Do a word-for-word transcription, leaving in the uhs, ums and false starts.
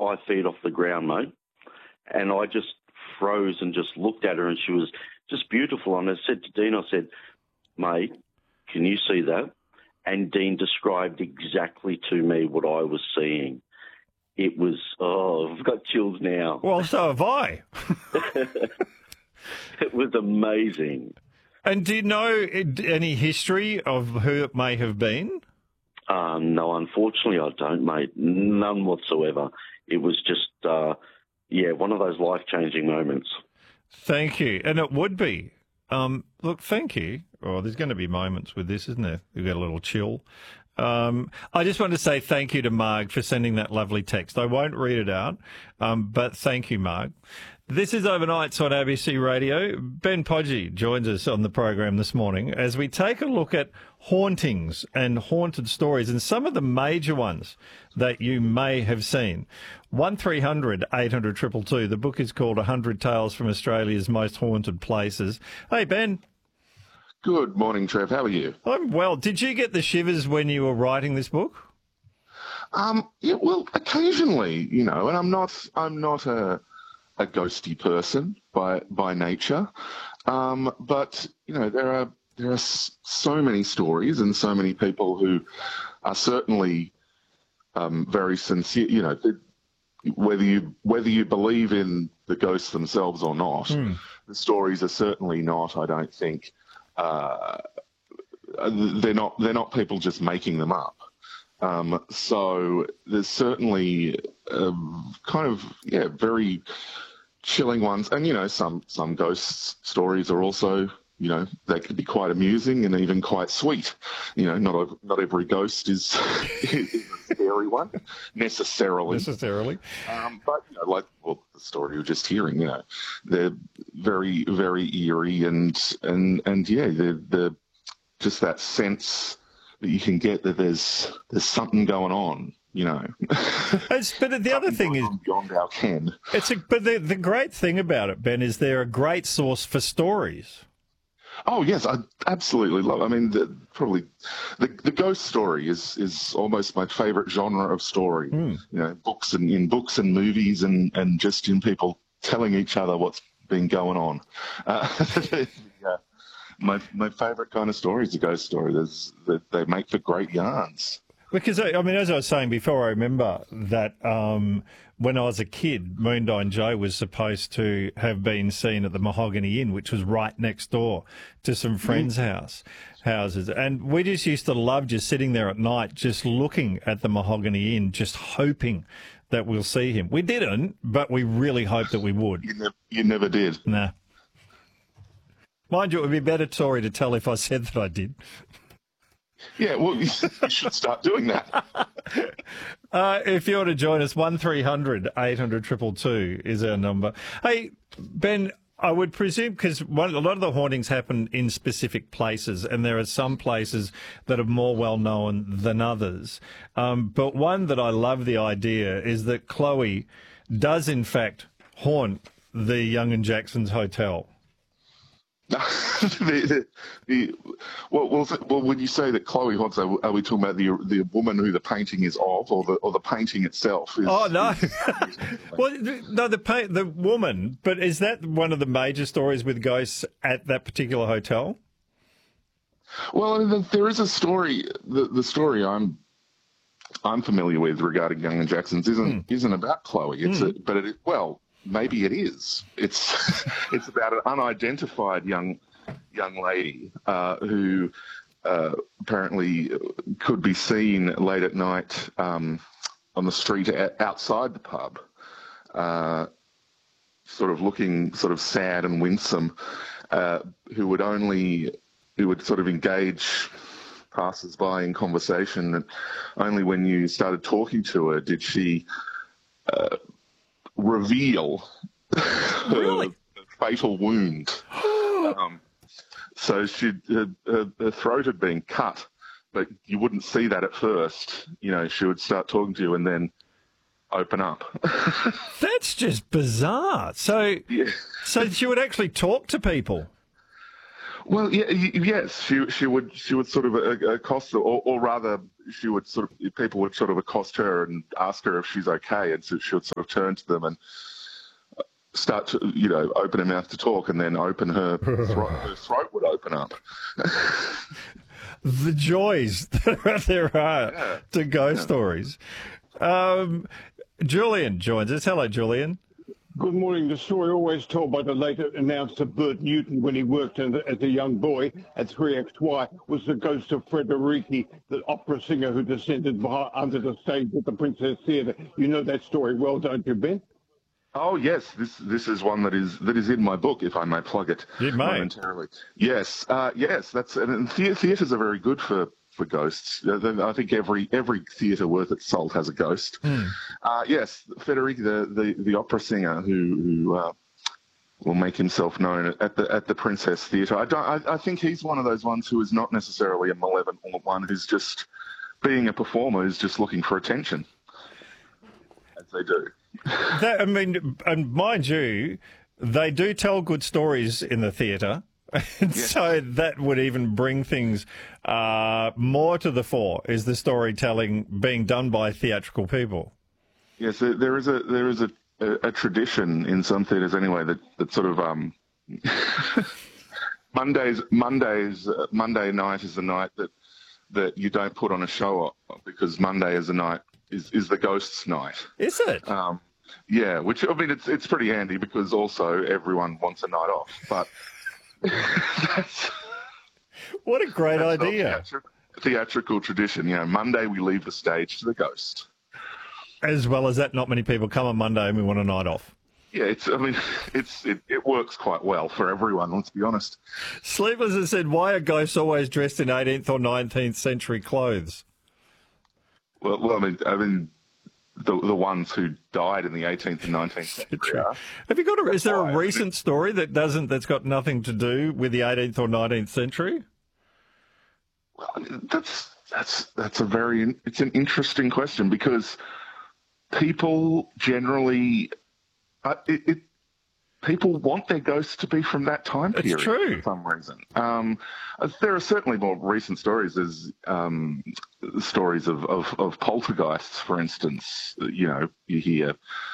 five feet off the ground, mate. And I just froze and just looked at her, and she was just beautiful. And I said to Dean, I said, mate, can you see that? And Dean described exactly to me what I was seeing. It was, oh, I've got chills now. Well, so have I. It was amazing. And do you know any history of who it may have been? Um, no, unfortunately I don't, mate. None whatsoever. It was just, uh, yeah, one of those life-changing moments. Thank you. And it would be. Um, look, thank you. Oh, there's going to be moments with this, isn't there? You've got a little chill. Um, I just want to say thank you to Marg for sending that lovely text. I won't read it out, um, but thank you, Marg. This is Overnights on A B C Radio. Ben Podgy joins us on the program this morning as we take a look at hauntings and haunted stories and some of the major ones that you may have seen. one three hundred eight hundred two two two. The book is called one hundred Tales from Australia's Most Haunted Places. Hey, Ben. Good morning, Trev. How are you? I'm well. Did you get the shivers when you were writing this book? Um, yeah, well, occasionally, you know, and I'm not, I'm not a, a ghosty person by by nature, um, but you know, there are there are so many stories and so many people who are certainly um, very sincere. You know, whether you whether you believe in the ghosts themselves or not, mm. the stories are certainly not, I don't think. Uh, they're not they're not people just making them up. Um, so there's certainly um, kind of yeah very chilling ones, and you know some some ghost stories are also you know they can be quite amusing and even quite sweet. You know, not not every ghost is, is a scary one necessarily. Necessarily, um, but you know, like well, the story you're just hearing, you know, they're very very eerie and and and yeah, they're, they're just that sense that you can get that there's there's something going on. You know, it's, but the other thing is beyond our ken. It's a, but the the great thing about it, Ben, is they're a great source for stories. Oh yes, I absolutely love. I mean, the, probably the the ghost story is is almost my favourite genre of story. Mm. You know, books and in books and movies and, and just in people telling each other what's been going on. Uh, yeah, my my favourite kind of story is a ghost story. There's that they make for great yarns. Because, I mean, as I was saying before, I remember that um, when I was a kid, Moondyne Joe was supposed to have been seen at the Mahogany Inn, which was right next door to some friends' mm. house houses. And we just used to love just sitting there at night, just looking at the Mahogany Inn, just hoping that we'll see him. We didn't, but we really hoped that we would. You never, you never did. Nah. Mind you, it would be a better story to tell if I said that I did. Yeah, well, you should start doing that. uh, if you want to join us, one three hundred eight hundred two two two is our number. Hey, Ben, I would presume, because a lot of the hauntings happen in specific places, and there are some places that are more well-known than others. Um, but one that I love the idea is that Chloe does, in fact, haunt the Young and Jackson's Hotel. the, the, the, well, well, well, when you say that Chloe haunts, are, are we talking about the the woman who the painting is of, or the or the painting itself? Is, oh no, is, well, no, the paint, the woman. But is that one of the major stories with ghosts at that particular hotel? Well, I mean, there is a story. The the story I'm I'm familiar with regarding Young and Jackson's isn't mm. isn't about Chloe. It's mm. a, but it well. Maybe it is. It's it's about an unidentified young young lady uh, who uh, apparently could be seen late at night um, on the street outside the pub, uh, sort of looking sort of sad and winsome, uh, who would only who would sort of engage passers-by in conversation, and only when you started talking to her did she Uh, reveal really? her fatal wound. um, so she, her, her, her throat had been cut, but you wouldn't see that at first. You know, she would start talking to you and then open up. That's just bizarre. So, yeah. so she would actually talk to people. Well, yeah, yes, she she would she would sort of accost, or, or rather, she would sort of people would sort of accost her and ask her if she's okay, and so she would sort of of turn to them and start to, you know, open her mouth to talk, and then open her throat, her throat would open up. The joys that there are Yeah. to ghost Yeah. stories. Um, Julian joins us. Hello, Julian. Good morning. The story always told by the late announcer Bert Newton when he worked as a, as a young boy at three X Y was the ghost of Frederici, the opera singer who descended behind, under the stage at the Princess Theatre. You know that story well, don't you, Ben? Oh yes, this this is one that is that is in my book, if I may plug it You may. momentarily. Yes, uh, yes, that's and, and the- theatres are very good for, for ghosts. Uh, they- I think every every theatre worth its salt has a ghost. Mm. Uh, yes, Federici, the, the, the opera singer who who uh, will make himself known at the at the Princess Theatre. I don't. I, I think he's one of those ones who is not necessarily a malevolent one, who's just being a performer, who's just looking for attention, as they do. That, I mean, and mind you, they do tell good stories in the theatre. And so that would even bring things uh, more to the fore, is the storytelling being done by theatrical people. Yes, there there is a there is a, a, a tradition in some theatres anyway that, that sort of um, Mondays Mondays uh, Monday night is the night that that you don't put on a show because Monday is the night is, is the ghosts' night. Is it? Um, yeah, which I mean it's it's pretty handy because also everyone wants a night off, but that's What a great that's not idea. theatri- theatrical tradition. You know, Monday we leave the stage to the ghost. As well as that, not many people come on Monday and we want a night off. Yeah, it's. I mean, it's it, it works quite well for everyone. Let's be honest. Sleepless has said, why are ghosts always dressed in eighteenth or nineteenth century clothes? Well, well, I mean, I mean, the the ones who died in the eighteenth and nineteenth century. Are. Have you got a, is there why, a I recent story that doesn't, that's got nothing to do with the eighteenth or nineteenth century? Well, I mean, that's that's that's a very it's an interesting question because people generally, uh, it, it people want their ghosts to be from that time It's period true. for some reason. Um, uh, there are certainly more recent stories. There's um, stories of, of, of poltergeists, for instance. You know, you hear